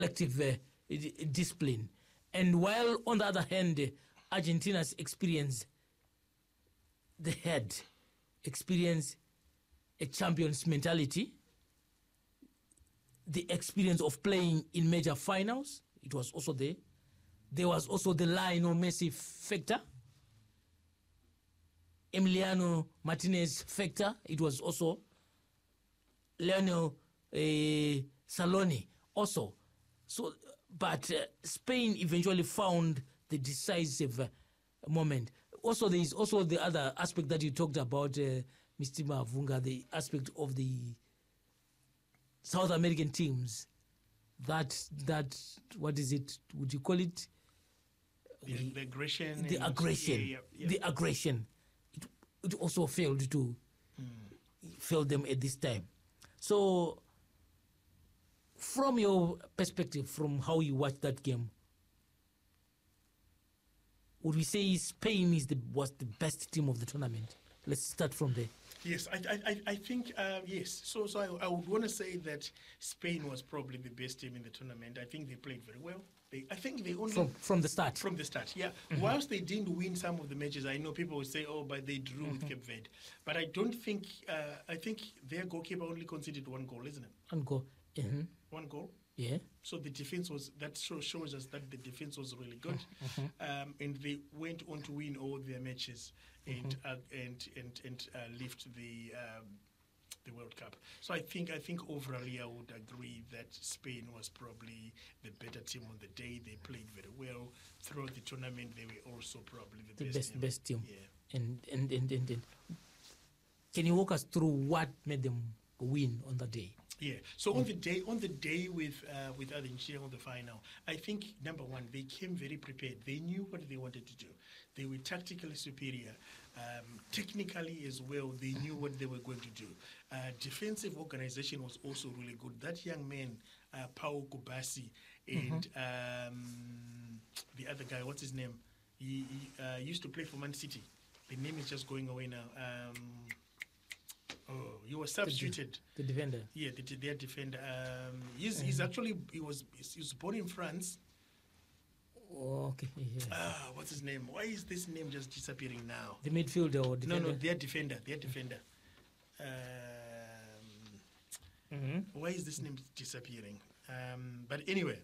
collective discipline. And while on the other hand, Argentina's experience, they had experience a champion's mentality, the experience of playing in major finals, it was also there. There was also the Lionel Messi factor, Emiliano Martinez factor, it was also Lionel Scaloni also. So, but Spain eventually found the decisive moment. Also, there is also the other aspect that you talked about, Mr. Mavunga, the aspect of the South American teams. That what is it? Would you call it? The aggression. The aggression. Yeah. The aggression. It also failed them at this time. So, from your perspective, from how you watched that game, would we say Spain was the best team of the tournament? Let's start from there. Yes, I think yes. So I would want to say that Spain was probably the best team in the tournament. I think they played very well. I think they only from the start. From the start, yeah. Mm-hmm. Whilst they didn't win some of the matches, I know people will say, "Oh, but they drew with Cape Verde." But I don't think. I think their goalkeeper only conceded one goal, isn't it? One goal. Mm-hmm. One goal. Yeah. So the defense shows us that the defense was really good, and they went on to win all their matches and lift the World Cup. So I think overall, I would agree that Spain was probably the better team on the day. They played very well throughout the tournament. They were also probably the best team. Yeah. And can you walk us through what made them win on the day? Yeah. So on the day with Argentina on the final, I think number one, they came very prepared. They knew what they wanted to do. They were tactically superior, technically as well. They knew what they were going to do. Defensive organization was also really good. That young man, Pau Kubasi, and the other guy, what's his name? He used to play for Man City. The name is just going away now. He was substituted. The defender. Yeah, their defender. He's actually he was born in France. Oh, okay. Yeah. What's his name? Why is this name just disappearing now? The midfielder or defender? No, their defender. Why is this name disappearing? But anyway.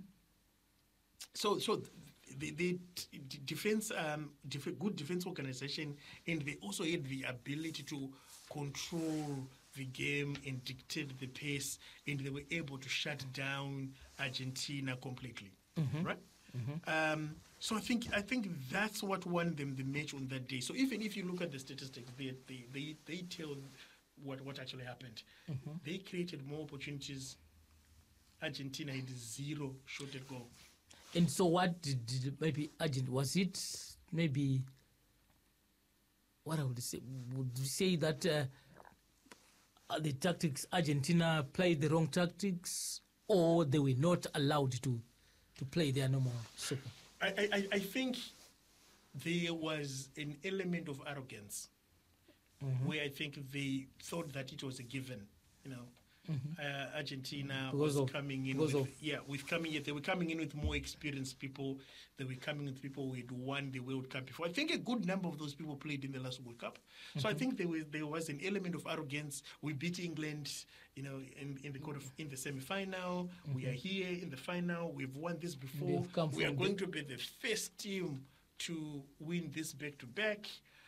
So the defense, good defense organization, and they also had the ability to control the game and dictate the pace, and they were able to shut down Argentina completely, right? So I think that's what won them the match on that day. So even if you look at the statistics, they tell what actually happened. They created more opportunities. Argentina had 0 shot at goal. And so what did maybe Argentina, was it maybe, what I would say, would you say that the tactics, Argentina played the wrong tactics, or they were not allowed to play their normal soccer? I think there was an element of arrogance where I think they thought that it was a given, Argentina was coming in they were coming in with more experienced people. They were coming with people who had won the World Cup before. I think a good number of those people played in the last World Cup. So I think there was an element of arrogance. We beat England, in the semi-final. We are here in the final. We've won this before. We are going to be the first team to win this back-to-back.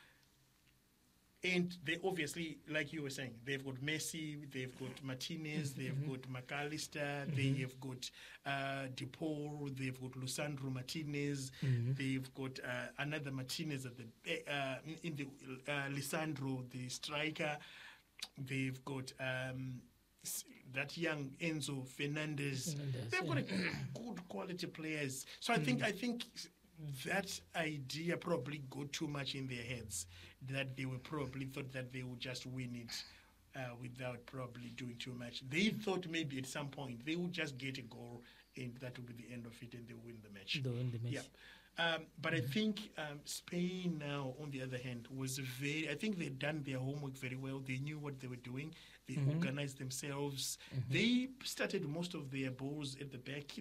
And they obviously, like you were saying, they've got Messi, they've got Martinez, they've got McAllister, they have got DePaul, they've got Lisandro Martinez, they've got another Martinez at the Lisandro, the striker. They've got that young Enzo Fernandez. They've got good quality players. So I think that idea probably got too much in their heads, that they were probably thought that they would just win it without probably doing too much. They thought maybe at some point they would just get a goal and that will be the end of it, and they'll win the match. They'll win the match. Yeah. But I think Spain now, on the other hand, was I think they'd done their homework very well. They knew what they were doing. They organized themselves. They started most of their balls at the back.